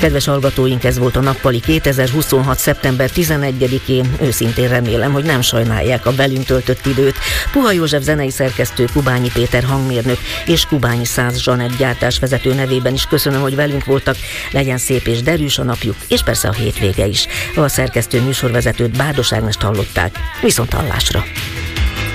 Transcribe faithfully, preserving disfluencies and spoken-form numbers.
Kedves hallgatóink, ez volt a Nappali kétezer-huszonhat. szeptember tizenegyedikén. Őszintén remélem, hogy nem sajnálják a velünk töltött időt. Puha József zenei szerkesztő, Kubányi Péter hangmérnök és Kubányi Szász Zsanett gyártásvezető nevében is köszönöm, hogy velünk voltak. Legyen szép és derűs a napjuk, és persze a hétvége is. A szerkesztő műsorvezetőt, Bárdos Ágnest hallották. Viszont hallásra!